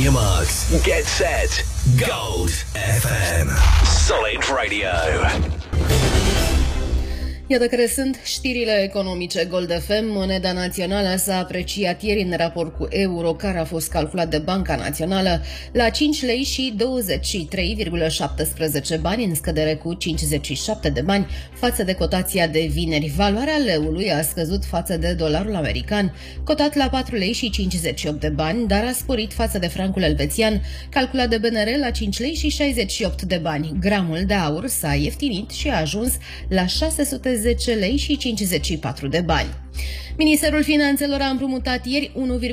your marks. Get set. Gold FM. Solid Radio. Iată care sunt știrile economice. Gold FM, moneda națională, s-a apreciat ieri în raport cu euro, care a fost calculat de Banca Națională la 5 lei și 23,17 bani, în scădere cu 57 de bani față de cotația de vineri. Valoarea leului a scăzut față de dolarul american, cotat la 4 lei și 58 de bani, dar a sporit față de francul elvețian, calculat de BNR la 5 lei și 68 de bani. Gramul de aur s-a ieftinit și a ajuns la 610 lei și 54 de bani. Ministerul Finanțelor a împrumutat ieri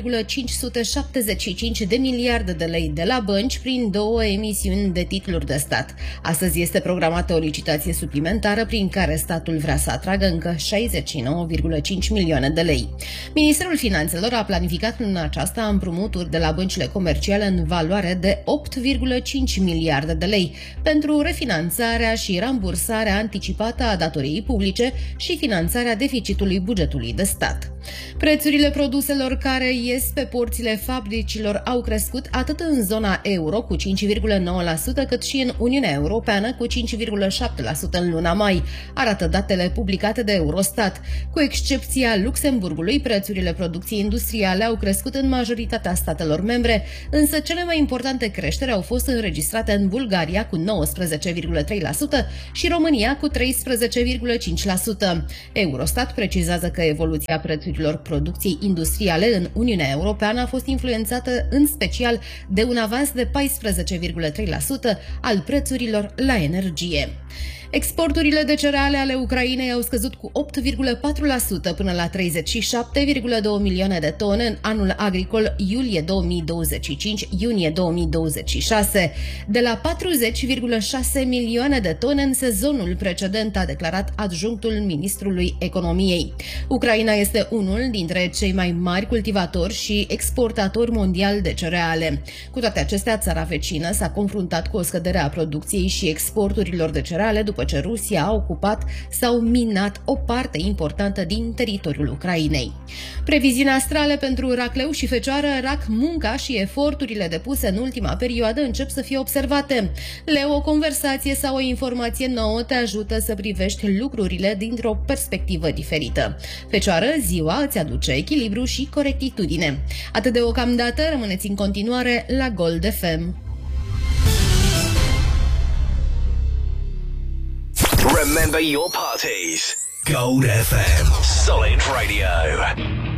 1,575 de miliarde de lei de la bănci prin 2 emisiuni de titluri de stat. Astăzi este programată o licitație suplimentară prin care statul vrea să atragă încă 69,5 milioane de lei. Ministerul Finanțelor a planificat în aceasta împrumuturi de la băncile comerciale în valoare de 8,5 miliarde de lei pentru refinanțarea și rambursarea anticipată a datoriei publice și finanțarea deficitului bugetului de stat. Prețurile produselor care ies pe porțile fabricilor au crescut atât în zona euro cu 5,9%, cât și în Uniunea Europeană cu 5,7% în luna mai, arată datele publicate de Eurostat. Cu excepția Luxemburgului, prețurile producției industriale au crescut în majoritatea statelor membre, însă cele mai importante creșteri au fost înregistrate în Bulgaria cu 19,3% și România cu 13,5%. Eurostat precizează că evoluția prețurilor producției industriale în Uniunea Europeană a fost influențată în special de un avans de 14,3% al prețurilor la energie. Exporturile de cereale ale Ucrainei au scăzut cu 8,4% până la 37,2 milioane de tone în anul agricol iulie 2025-iunie 2026, de la 40,6 milioane de tone în sezonul precedent, a declarat adjunctul ministrului economiei. Ucraina este unul dintre cei mai mari cultivatori și exportatori mondiali de cereale. Cu toate acestea, țara vecină s-a confruntat cu o scădere a producției și exporturilor de cereale după ce Rusia a ocupat sau minat o parte importantă din teritoriul Ucrainei. Previziunea astrale pentru racleu și fecioară, rac, munca și eforturile depuse în ultima perioadă încep să fie observate. Leu, o conversație sau o informație nouă te ajută să privești lucrurile dintr-o perspectivă diferită. Fecioară, ziua îți aduce echilibru și corectitudine. Atât de deocamdată, rămâneți în continuare la Gold FM. Remember your parties. Gold FM. Solid Radio.